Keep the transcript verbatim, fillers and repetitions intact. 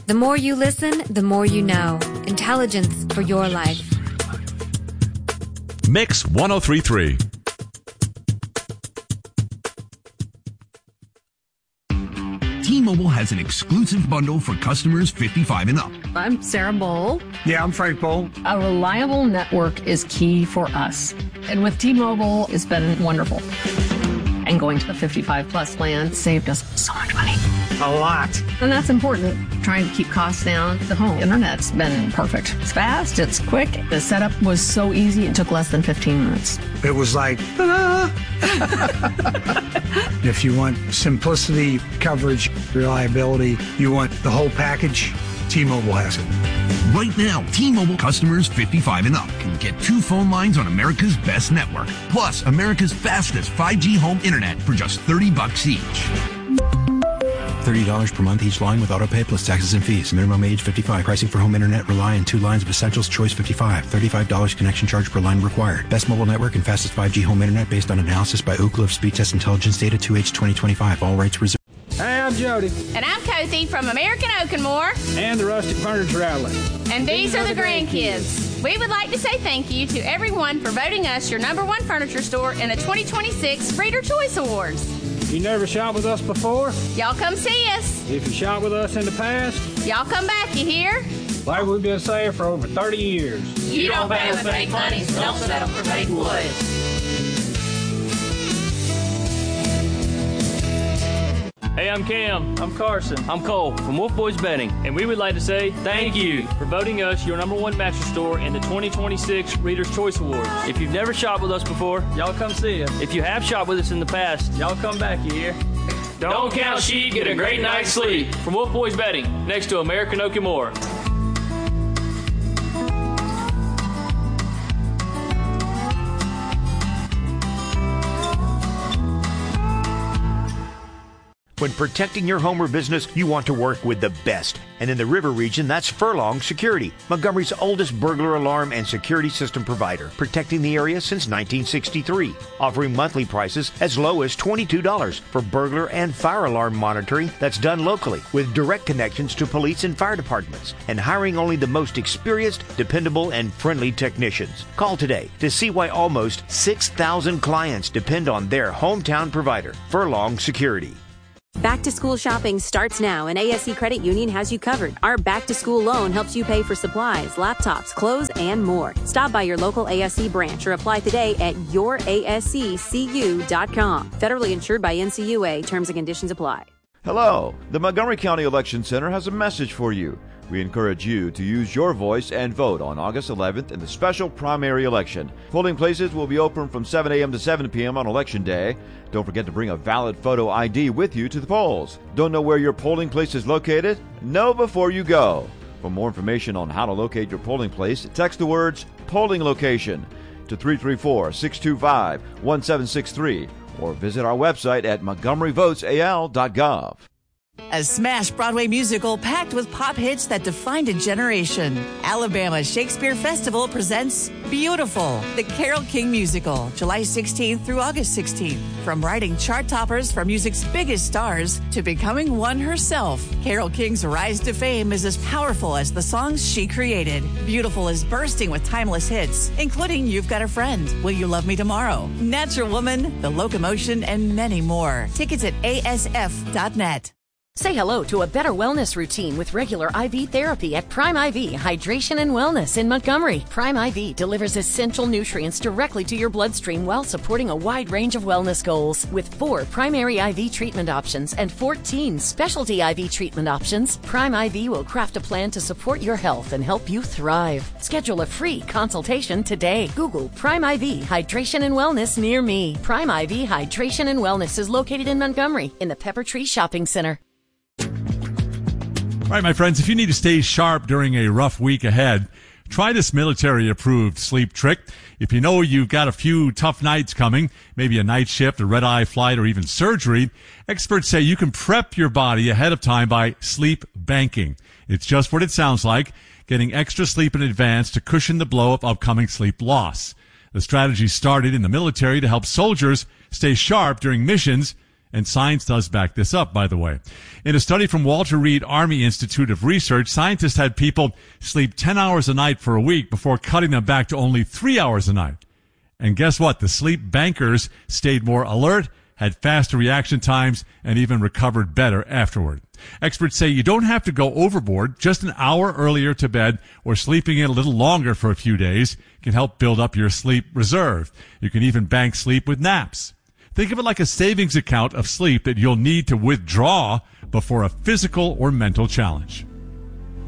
The more you listen, the more you know. Intelligence for your life. Mix ten thirty-three. T-Mobile has an exclusive bundle for customers fifty-five and up. I'm Sarah Bowl. Yeah, I'm Frank Bowl. A reliable network is key for us. And with T-Mobile, it's been wonderful. And going to the fifty-five plus plan saved us so much money. A lot. And that's important. Trying to keep costs down. The home internet's been perfect. It's fast, it's quick. The setup was so easy, it took less than fifteen minutes. It was like, ta-da! If you want simplicity, coverage, reliability, you want the whole package, T-Mobile has it. Right now, T-Mobile customers fifty-five and up can get two phone lines on America's best network, plus America's fastest five G home internet for just thirty bucks each. thirty dollars per month each line with autopay plus taxes and fees. Minimum age fifty-five. Pricing for home internet rely on two lines of Essentials Choice fifty-five. thirty-five dollars connection charge per line required. Best mobile network and fastest five G home internet based on analysis by Ookla of Speed Test Intelligence Data two H twenty twenty-five. All rights reserved. Hey, I'm Jody. And I'm Cozy from American Oakenmore. And the Rustic Furniture Outlet. And these, these are, are the, the grandkids. grandkids. We would like to say thank you to everyone for voting us your number one furniture store in the twenty twenty-six Reader Choice Awards. You never shopped with us before? Y'all come see us. If you shopped with us in the past? Y'all come back, you hear? Like we've been saying for over thirty years. You, you don't pay with fake money, so don't settle for fake wood. Hey, I'm Cam. I'm Carson. I'm Cole from Wolf Boys Bedding, and we would like to say thank you for voting us your number one mattress store in the twenty twenty-six Reader's Choice Awards. If you've never shopped with us before, y'all come see us. If you have shopped with us in the past, y'all come back, you hear? Don't, Don't count sheep, get a great night's sleep. From Wolf Boys Bedding, next to American Oakenmore. When protecting your home or business, you want to work with the best. And in the River region, that's Furlong Security, Montgomery's oldest burglar alarm and security system provider, protecting the area since nineteen sixty-three, offering monthly prices as low as twenty-two dollars for burglar and fire alarm monitoring that's done locally, with direct connections to police and fire departments, and hiring only the most experienced, dependable, and friendly technicians. Call today to see why almost six thousand clients depend on their hometown provider, Furlong Security. Back to school shopping starts now, and A S C Credit Union has you covered. Our back to school loan helps you pay for supplies, laptops, clothes, and more. Stop by your local A S C branch or apply today at your A S C C U dot com. Federally insured by N C U A. Terms and conditions apply. Hello. The Montgomery County Election Center has a message for you. We encourage you to use your voice and vote on August eleventh in the special primary election. Polling places will be open from seven a.m. to seven p.m. on Election Day. Don't forget to bring a valid photo I D with you to the polls. Don't know where your polling place is located? Know before you go. For more information on how to locate your polling place, text the words polling location to three three four, six two five, one seven six three or visit our website at montgomery votes a l dot gov. A smash Broadway musical packed with pop hits that defined a generation. Alabama Shakespeare Festival presents Beautiful, the Carole King musical, July sixteenth through August sixteenth. From writing chart toppers for music's biggest stars to becoming one herself, Carole King's rise to fame is as powerful as the songs she created. Beautiful is bursting with timeless hits, including You've Got a Friend, Will You Love Me Tomorrow, Natural Woman, The Locomotion, and many more. Tickets at A S F dot net. Say hello to a better wellness routine with regular I V therapy at Prime I V Hydration and Wellness in Montgomery. Prime I V delivers essential nutrients directly to your bloodstream while supporting a wide range of wellness goals. With four primary I V treatment options and fourteen specialty I V treatment options, Prime I V will craft a plan to support your health and help you thrive. Schedule a free consultation today. Google Prime I V Hydration and Wellness near me. Prime I V Hydration and Wellness is located in Montgomery in the Pepper Tree Shopping Center. All right, my friends, if you need to stay sharp during a rough week ahead, try this military-approved sleep trick. If you know you've got a few tough nights coming, maybe a night shift, a red-eye flight, or even surgery, experts say you can prep your body ahead of time by sleep banking. It's just what it sounds like, getting extra sleep in advance to cushion the blow of upcoming sleep loss. The strategy started in the military to help soldiers stay sharp during missions And science does back this up, by the way. In a study from Walter Reed Army Institute of Research, scientists had people sleep ten hours a night for a week before cutting them back to only three hours a night. And guess what? The sleep bankers stayed more alert, had faster reaction times, and even recovered better afterward. Experts say you don't have to go overboard. Just an hour earlier to bed or sleeping in a little longer for a few days can help build up your sleep reserve. You can even bank sleep with naps. Think of it like a savings account of sleep that you'll need to withdraw before a physical or mental challenge.